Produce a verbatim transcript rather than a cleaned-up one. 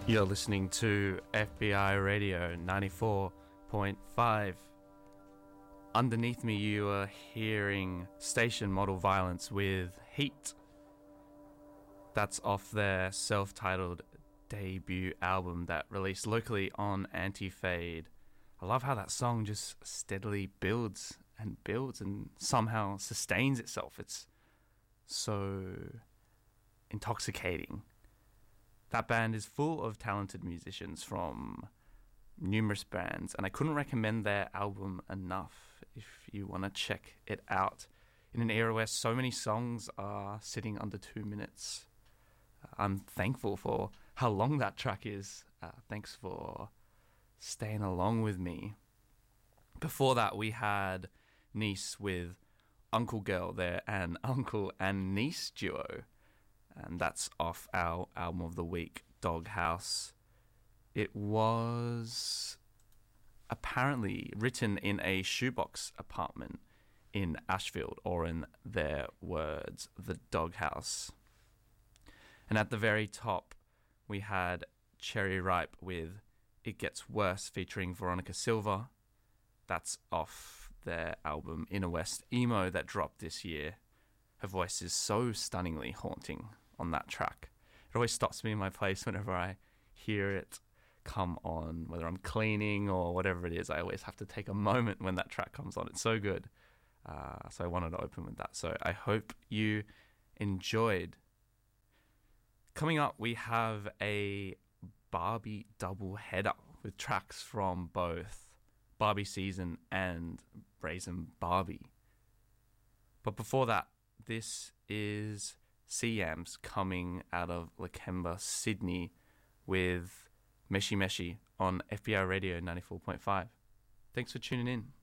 You're listening to F B I Radio ninety-four point five. Underneath me, you are hearing Station Model Violence with Heat. That's off their self-titled debut album that released locally on Anti-Fade. I love how that song just steadily builds and builds and somehow sustains itself. It's so intoxicating. That band is full of talented musicians from numerous bands, and I couldn't recommend their album enough if you want to check it out. In an era where so many songs are sitting under two minutes, I'm thankful for how long that track is. Uh, thanks for staying along with me. Before that, we had Nice with Uncle Girl there, an uncle and niece duo. And that's off our album of the week, Doghouse. It was apparently written in a shoebox apartment in Ashfield, or in their words, the Doghouse. And at the very top, we had Cherry Ripe with It Gets Worse featuring Veronica Silva. That's off their album Inner West Emo that dropped this year. Her voice is so stunningly haunting on that track. It always stops me in my place whenever I hear it come on, whether I'm cleaning or whatever it is. I always have to take a moment when that track comes on. It's so good. Uh, so I wanted to open with that. So I hope you enjoyed. Coming up, we have a Barbie double header with tracks from both Barbie Season and Brazen Barbie. But before that, this is Siams coming out of Lakemba, Sydney with Meshi Meshi on F B I Radio ninety-four point five. Thanks for tuning in.